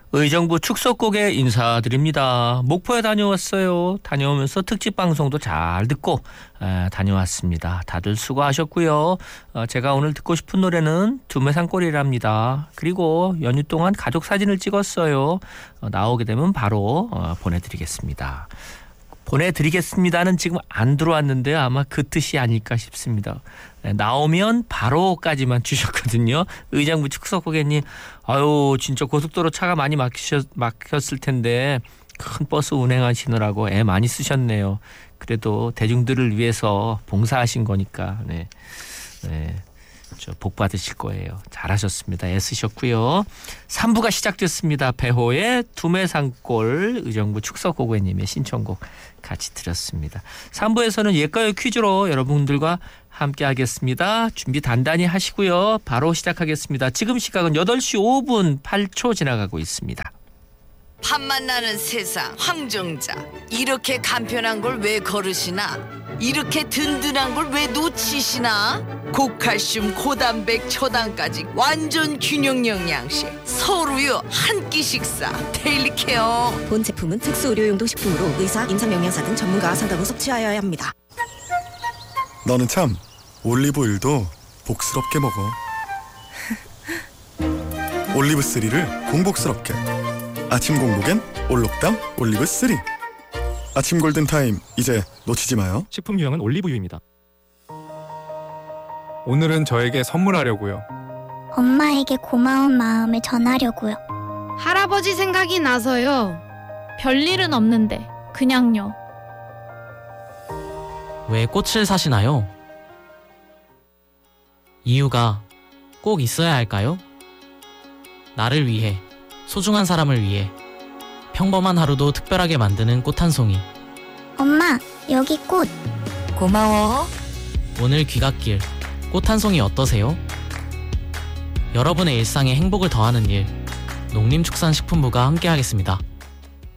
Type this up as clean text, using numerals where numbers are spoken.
의정부 축석곡에 인사드립니다. 목포에 다녀왔어요. 다녀오면서 특집 방송도 잘 듣고 다녀왔습니다. 다들 수고하셨고요. 제가 오늘 듣고 싶은 노래는 두메산골이랍니다. 그리고 연휴 동안 가족 사진을 찍었어요. 나오게 되면 바로 보내드리겠습니다. 보내드리겠습니다는 지금 안 들어왔는데요. 아마 그 뜻이 아닐까 싶습니다. 나오면 바로까지만 주셨거든요. 의정부 축석고객님, 아유 진짜 고속도로 차가 많이 막혔을 텐데 큰 버스 운행하시느라고 애 많이 쓰셨네요. 그래도 대중들을 위해서 봉사하신 거니까 네. 저 복 받으실 거예요. 잘하셨습니다. 애쓰셨고요. 3부가 시작됐습니다. 배호의 두메산골, 의정부 축석고객님의 신청곡 같이 드렸습니다. 3부에서는 옛가요 퀴즈로 여러분들과 함께 하겠습니다. 준비 단단히 하시고요. 바로 시작하겠습니다. 지금 시각은 8시 5분 8초 지나가고 있습니다. 밥맛 나는 세상 황정자, 이렇게 간편한 걸 왜 거르시나? 이렇게 든든한 걸 왜 놓치시나? 고칼슘 고단백 초당까지 완전 균형 영양식 서울우유 한 끼 식사 데일리 케어. 본 제품은 특수 의료용도 식품으로 의사, 임상영양사 등 전문가와 상담 후 섭취하여야 합니다. 너는 참 올리브오일도 복스럽게 먹어. 올리브3를 공복스럽게. 아침 공복엔 올록담 올리브3. 아침 골든타임 이제 놓치지 마요. 식품 유형은 올리브유입니다. 오늘은 저에게 선물하려고요. 엄마에게 고마운 마음을 전하려고요. 할아버지 생각이 나서요. 별일은 없는데 그냥요. 왜 꽃을 사시나요? 이유가 꼭 있어야 할까요? 나를 위해, 소중한 사람을 위해 평범한 하루도 특별하게 만드는 꽃 한 송이. 엄마, 여기 꽃. 고마워. 오늘 귀갓길 꽃 한 송이 어떠세요? 여러분의 일상에 행복을 더하는 일, 농림축산식품부가 함께하겠습니다.